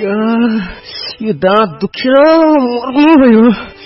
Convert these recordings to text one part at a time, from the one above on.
यो दाँत दुखेर मर्नु भयो।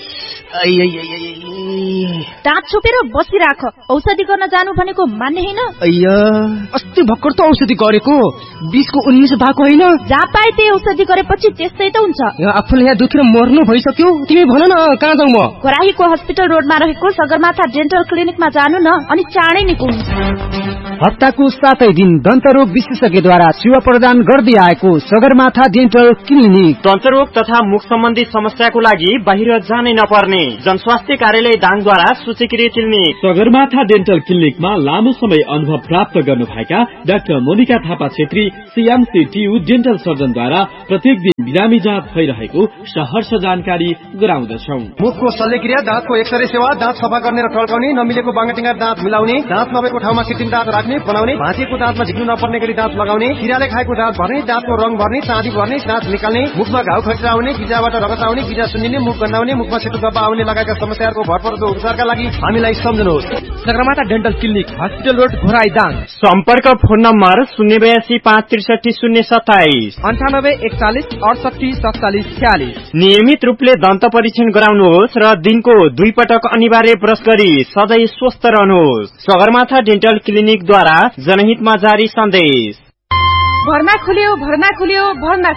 दाँत छोपेर बसिराख। औषधि गर्न जानु भनेको मान्ने हैन। अस्ति भर्खर त औषधि गरेको, 20 को 19 भएको हैन। जहाँ पाए त्यही औषधि गरेपछि त्यस्तै त हुन्छ। आफूले यहाँ दुखेर मर्नु भइसक्यो, तिमी भन न कहाँ जाऊ म? कोराहीको हस्पिटल रोडमा रहेको सगरमाथा डेन्टल क्लिनिकमा जानु न, अनि चाँडै निको हुन्छ। हप्ताको 7 दिन दन्तरोग विशेषज्ञद्वारा सेवा प्रदान गर्दै आएको सगरमाथा डेन्टल क्लिनिक। दन्तरोग तथा मुख सम्बन्धी समस्याको लागि बाहिर जानै नपर्ने जनस्वास्थ्य कार्यालय दाङद्वारा सूचीकृत क्लिनिक सगरमाथा डेन्टल क्लिनिकमा लामो समय अनुभव प्राप्त गर्नुभएका doctor Monika Thapa Chhetri CMC TU dental सर्जनद्वारा प्रत्येक दिन बिरामी जाँच भइरहेको सहर्ष जानकारी गराउँदछौं। मुखको शल्यक्रिया, दाँतको एक्सरे सेवा, दाँत सफा गर्ने र टल्काउने, नमिलेको बाङ्गाटिङ्गा दाँत मिलाउने, दाँत नभएको ठाउँमा कृत्रिम दाँत राख्ने बनाउने, भाँचिएको दाँतमा झिक्नु नपर्ने गरी दाँत लगाउने, किराले खाएको दाँत भर्ने, दाँतको रङ भर्ने, चाँदी भर्ने, दाँत निकाल्ने, मुखमा घाउ खटिरा आउने, गिजाबाट रगत आउने, गिजा सुन्निने, मुख गन्नाउने, मुखमा सेतो गब्बा आउने लगायतका समस्याहरूको भरपर्दो उपचारका लागि हामीलाई सम्झनुहोस्। Sagarmatha dental clinic, hospital road, Ghorahi, Dang. सम्पर्क फोन नम्बर 082 563 027 98 41 68 47 46। नियमित रूपले दन्त परीक्षण गराउनुहोस् र दिनको 2 पटक अनिवार्य ब्रश गरी सधैँ स्वस्थ रहनुहोस्। सगरमाथा डेन्टल क्लिनिकद्वारा जनहितमा जारी सन्देश। भर्ना खुल्यो, भर्ना खुल्यो, भर्ना